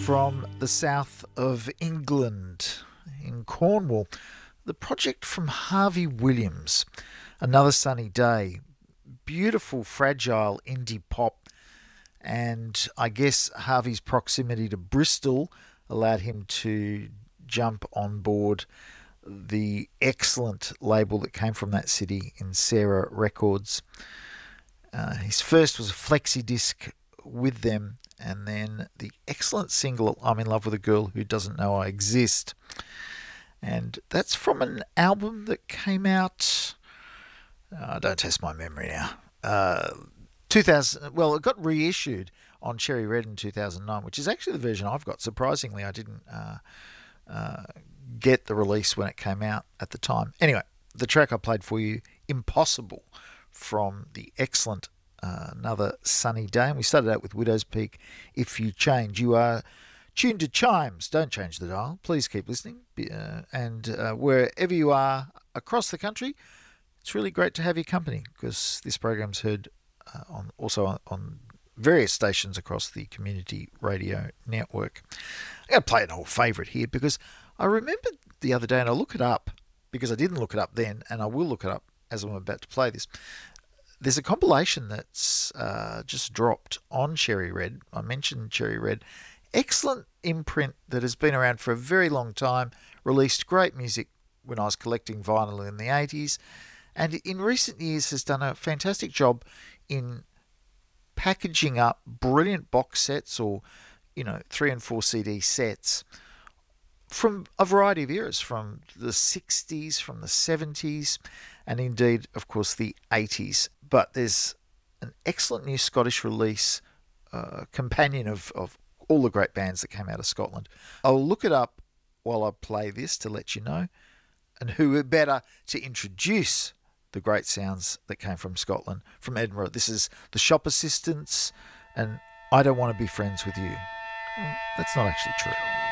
from the south of England in Cornwall. The project from Harvey Williams, Another Sunny Day. Beautiful, fragile indie pop. And I guess Harvey's proximity to Bristol allowed him to jump on board the excellent label that came from that city in Sarah Records. His first was a flexi disc with them, and then the excellent single I'm in Love with a Girl Who Doesn't Know I Exist. And that's from an album that came out, don't test my memory now, 2000. Well, it got reissued on Cherry Red in 2009, which is actually the version I've got. Surprisingly, I didn't get the release when it came out at the time. Anyway, the track I played for you, Impossible, from the excellent Another Sunny Day. And we started out with Widow's Peak, If You Change. You are tuned to Chimes. Don't change the dial. Please keep listening. And wherever you are across the country, it's really great to have your company, because this program's heard on various stations across the community radio network. I'm going to play an old favourite here, because I remembered the other day, and I'll look it up, because I didn't look it up then, and I will look it up as I'm about to play this. There's a compilation that's just dropped on Cherry Red. I mentioned Cherry Red. Excellent imprint that has been around for a very long time, released great music when I was collecting vinyl in the 80s, and in recent years has done a fantastic job in packaging up brilliant box sets, or 3 and 4 CD sets from a variety of eras, from the 60s, from the 70s, and indeed, of course, the 80s. But there's an excellent new Scottish release, companion of all the great bands that came out of Scotland. I'll look it up while I play this to let you know. And who better to introduce the great sounds that came from Scotland, from Edinburgh. This is the Shop Assistants, and I Don't Want to Be Friends with You. Well, that's not actually true.